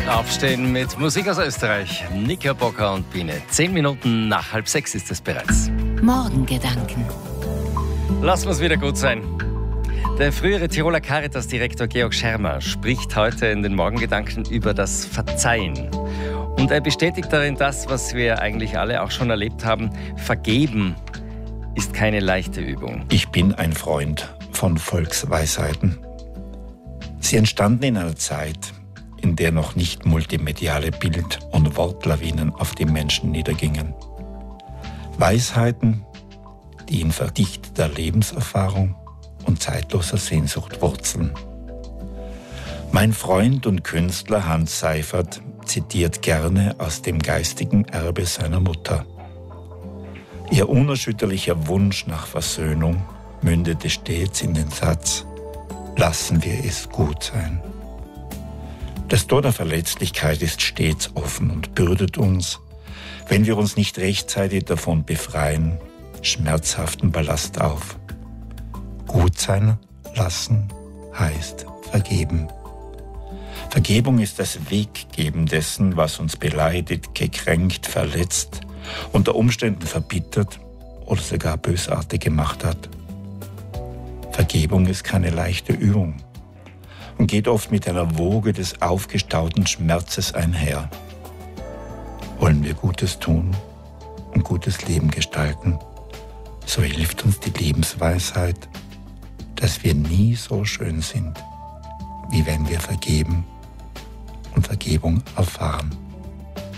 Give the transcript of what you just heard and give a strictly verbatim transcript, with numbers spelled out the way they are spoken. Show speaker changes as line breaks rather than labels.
Aufstehen mit Musik aus Österreich. Knickerbocker und Biene. Zehn Minuten nach halb sechs ist es bereits.
Morgengedanken.
Lassen wir es wieder gut sein. Der frühere Tiroler Caritas-Direktor Georg Schermer spricht heute in den Morgengedanken über das Verzeihen. Und er bestätigt darin das, was wir eigentlich alle auch schon erlebt haben. Vergeben ist keine leichte Übung.
Ich bin ein Freund von Volksweisheiten. Sie entstanden in einer Zeit, in der noch nicht multimediale Bild- und Wortlawinen auf die Menschen niedergingen. Weisheiten, die in verdichteter Lebenserfahrung und zeitloser Sehnsucht wurzeln. Mein Freund und Künstler Hans Seifert zitiert gerne aus dem geistigen Erbe seiner Mutter. Ihr unerschütterlicher Wunsch nach Versöhnung mündete stets in den Satz: Lassen wir es gut sein. Das Tor der Verletzlichkeit ist stets offen und bürdet uns, wenn wir uns nicht rechtzeitig davon befreien, schmerzhaften Ballast auf. Gut sein lassen heißt vergeben. Vergebung ist das Weggeben dessen, was uns beleidigt, gekränkt, verletzt, unter Umständen verbittert oder sogar bösartig gemacht hat. Vergebung ist keine leichte Übung und geht oft mit einer Woge des aufgestauten Schmerzes einher. Wollen wir Gutes tun und gutes Leben gestalten, so hilft uns die Lebensweisheit, dass wir nie so schön sind, wie wenn wir vergeben und Vergebung erfahren.